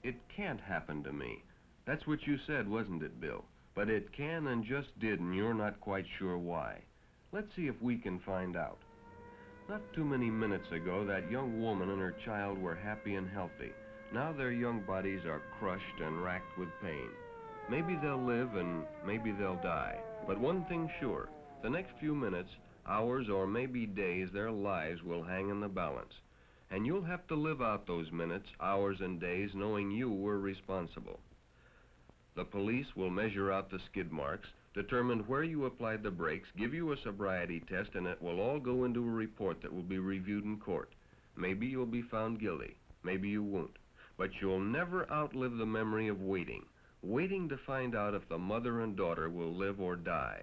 It can't happen to me. That's what you said, wasn't it, Bill? But it can and just did, and you're not quite sure why. Let's see if we can find out. Not too many minutes ago, that young woman and her child were happy and healthy. Now their young bodies are crushed and racked with pain. Maybe they'll live and maybe they'll die. But one thing's sure, the next few minutes, hours, or maybe days, their lives will hang in the balance. And you'll have to live out those minutes, hours, and days knowing you were responsible. The police will measure out the skid marks, determine where you applied the brakes, give you a sobriety test, and it will all go into a report that will be reviewed in court. Maybe you'll be found guilty. Maybe you won't. But you'll never outlive the memory of waiting to find out if the mother and daughter will live or die.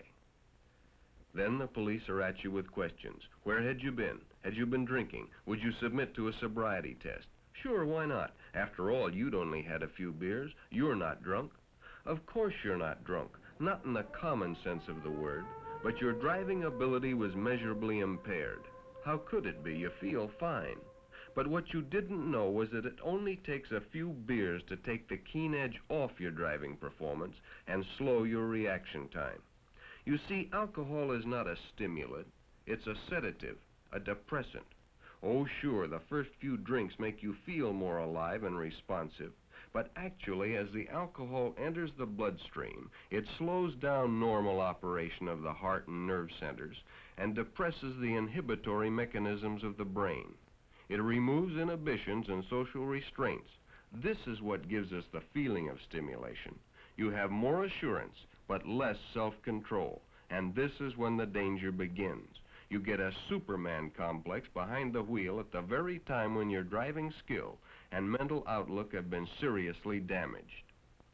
Then the police are at you with questions. Where had you been? Had you been drinking? Would you submit to a sobriety test? Sure, why not? After all, you'd only had a few beers. You're not drunk. Of course you're not drunk, not in the common sense of the word, but your driving ability was measurably impaired. How could it be? You feel fine. But what you didn't know was that it only takes a few beers to take the keen edge off your driving performance and slow your reaction time. You see, alcohol is not a stimulant. It's a sedative, a depressant. Oh, sure, the first few drinks make you feel more alive and responsive. But actually, as the alcohol enters the bloodstream, it slows down normal operation of the heart and nerve centers and depresses the inhibitory mechanisms of the brain. It removes inhibitions and social restraints. This is what gives us the feeling of stimulation. You have more assurance, but less self-control, and this is when the danger begins. You get a Superman complex behind the wheel at the very time when your driving skill and mental outlook have been seriously damaged.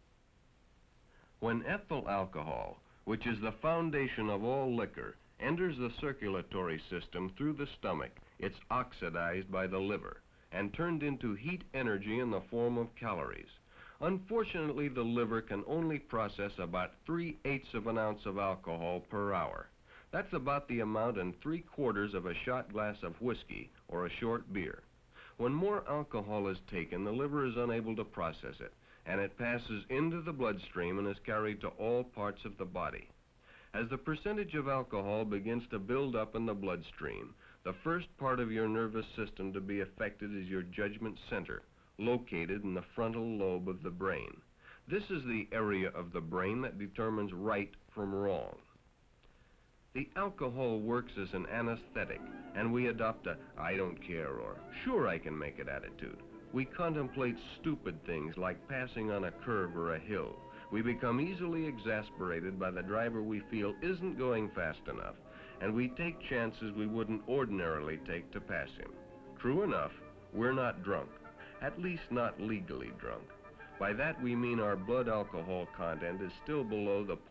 When ethyl alcohol, which is the foundation of all liquor, enters the circulatory system through the stomach, it's oxidized by the liver and turned into heat energy in the form of calories. Unfortunately, the liver can only process about 3/8 of an ounce of alcohol per hour. That's about the amount in 3/4 of a shot glass of whiskey or a short beer. When more alcohol is taken, the liver is unable to process it, and it passes into the bloodstream and is carried to all parts of the body. As the percentage of alcohol begins to build up in the bloodstream, the first part of your nervous system to be affected is your judgment center, located in the frontal lobe of the brain. This is the area of the brain that determines right from wrong. The alcohol works as an anesthetic, and we adopt a "I don't care" or "sure I can make it" attitude. We contemplate stupid things like passing on a curve or a hill. We become easily exasperated by the driver we feel isn't going fast enough, and we take chances we wouldn't ordinarily take to pass him. True enough, we're not drunk, at least not legally drunk. By that we mean our blood alcohol content is still below the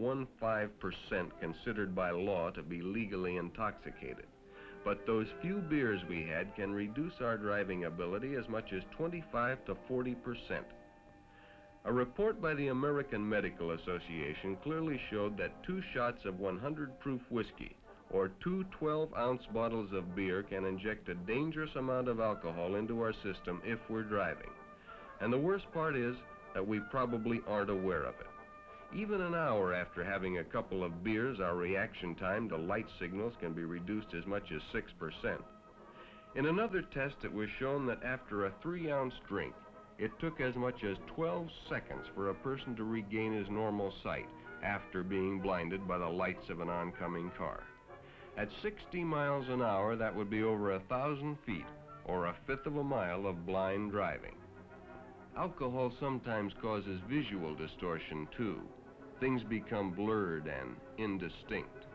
0.15% considered by law to be legally intoxicated. But those few beers we had can reduce our driving ability as much as 25 to 40%. A report by the American Medical Association clearly showed that 2 shots of 100 proof whiskey or 2 12-ounce bottles of beer can inject a dangerous amount of alcohol into our system if we're driving. And the worst part is that we probably aren't aware of it. Even an hour after having a couple of beers, our reaction time to light signals can be reduced as much as 6%. In another test, it was shown that after a 3-ounce drink, it took as much as 12 seconds for a person to regain his normal sight after being blinded by the lights of an oncoming car. At 60 miles an hour, that would be over 1,000 feet, or 1/5 of a mile of blind driving. Alcohol sometimes causes visual distortion, too. Things become blurred and indistinct.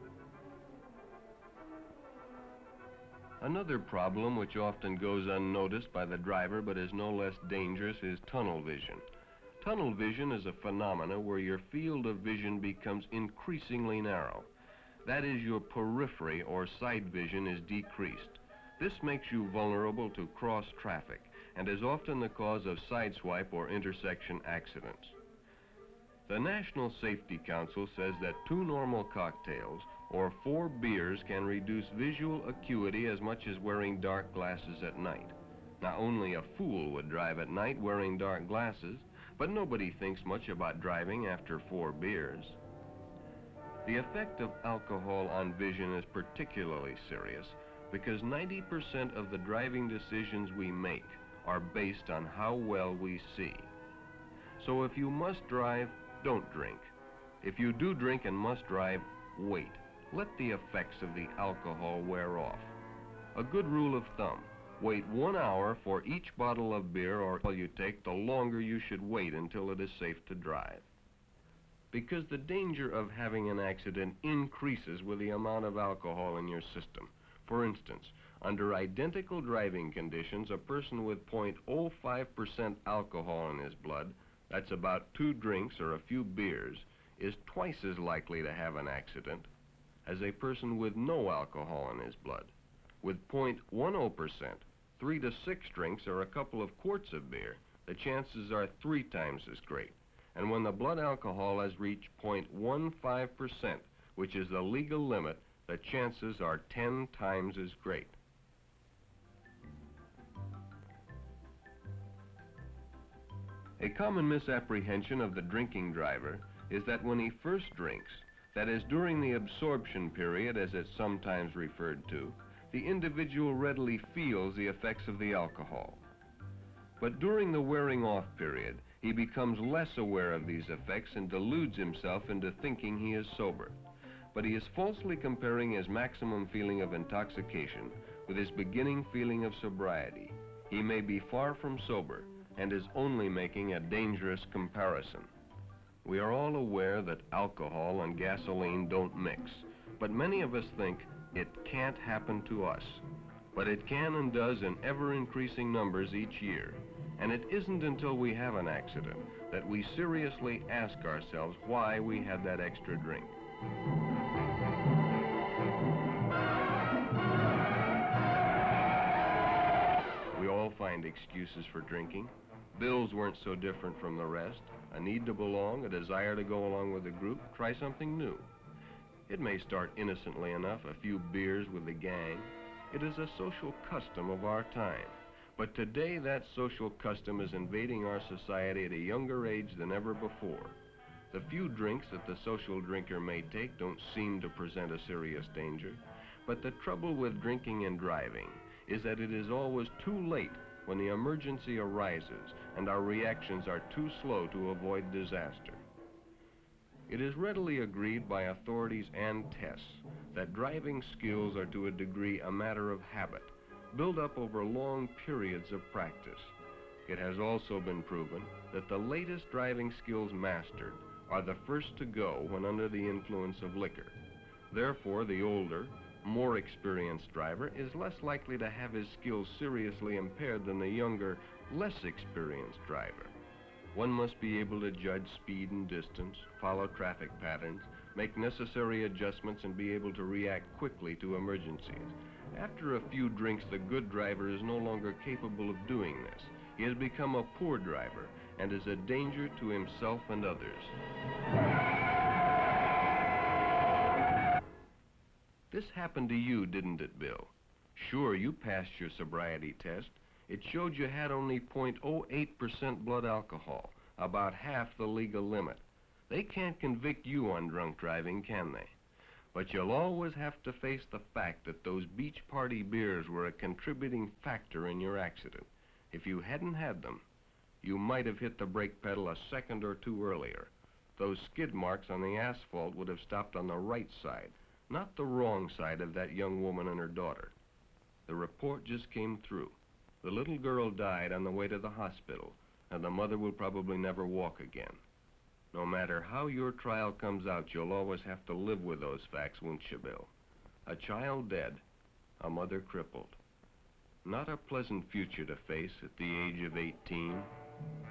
Another problem which often goes unnoticed by the driver but is no less dangerous is tunnel vision. Tunnel vision is a phenomenon where your field of vision becomes increasingly narrow. That is, your periphery or side vision is decreased. This makes you vulnerable to cross traffic and is often the cause of sideswipe or intersection accidents. The National Safety Council says that 2 normal cocktails or 4 beers can reduce visual acuity as much as wearing dark glasses at night. Now, only a fool would drive at night wearing dark glasses, but nobody thinks much about driving after 4 beers. The effect of alcohol on vision is particularly serious because 90% of the driving decisions we make are based on how well we see. So if you must drive, don't drink. If you do drink and must drive, wait. Let the effects of the alcohol wear off. A good rule of thumb: wait 1 hour for each bottle of beer or all you take, the longer you should wait until it is safe to drive. Because the danger of having an accident increases with the amount of alcohol in your system. For instance, under identical driving conditions, a person with 0.05% alcohol in his blood, that's about 2 drinks or a few beers, is twice as likely to have an accident as a person with no alcohol in his blood. With 0.10%, 3 to 6 drinks or a couple of quarts of beer, the chances are 3 times as great. And when the blood alcohol has reached 0.15%, which is the legal limit, the chances are 10 times as great. A common misapprehension of the drinking driver is that when he first drinks, that is, during the absorption period, as it's sometimes referred to, the individual readily feels the effects of the alcohol. But during the wearing off period, he becomes less aware of these effects and deludes himself into thinking he is sober. But he is falsely comparing his maximum feeling of intoxication with his beginning feeling of sobriety. He may be far from sober and is only making a dangerous comparison. We are all aware that alcohol and gasoline don't mix, but many of us think it can't happen to us. But it can and does in ever-increasing numbers each year. And it isn't until we have an accident that we seriously ask ourselves why we had that extra drink. We all find excuses for drinking. Bills weren't so different from the rest. A need to belong, a desire to go along with the group, try something new. It may start innocently enough, a few beers with the gang. It is a social custom of our time. But today that social custom is invading our society at a younger age than ever before. The few drinks that the social drinker may take don't seem to present a serious danger. But the trouble with drinking and driving is that it is always too late when the emergency arises and our reactions are too slow to avoid disaster. It is readily agreed by authorities and tests that driving skills are to a degree a matter of habit, built up over long periods of practice. It has also been proven that the latest driving skills mastered are the first to go when under the influence of liquor. Therefore, the older, more experienced driver is less likely to have his skills seriously impaired than the younger, less experienced driver. One must be able to judge speed and distance, follow traffic patterns, make necessary adjustments, and be able to react quickly to emergencies. After a few drinks, the good driver is no longer capable of doing this. He has become a poor driver and is a danger to himself and others. This happened to you, didn't it, Bill? Sure, you passed your sobriety test. It showed you had only 0.08% blood alcohol, about half the legal limit. They can't convict you on drunk driving, can they? But you'll always have to face the fact that those beach party beers were a contributing factor in your accident. If you hadn't had them, you might have hit the brake pedal a second or two earlier. Those skid marks on the asphalt would have stopped on the right side, not the wrong side of that young woman and her daughter. The report just came through. The little girl died on the way to the hospital, and the mother will probably never walk again. No matter how your trial comes out, you'll always have to live with those facts, won't you, Bill? A child dead, a mother crippled. Not a pleasant future to face at the age of 18.